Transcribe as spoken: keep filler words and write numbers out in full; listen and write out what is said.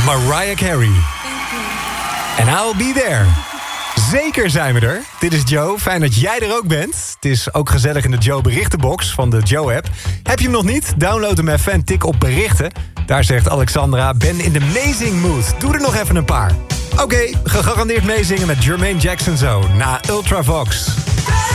Mariah Carey. En I'll be there. Zeker zijn we er. Dit is Joe. Fijn dat jij er ook bent. Het is ook gezellig in de Joe berichtenbox van de Joe-app. Heb je hem nog niet? Download hem even en tik op berichten. Daar zegt Alexandra, ben in de amazing mood. Doe er nog even een paar. Oké, okay, gegarandeerd meezingen met Jermaine Jackson zo. Na Ultravox.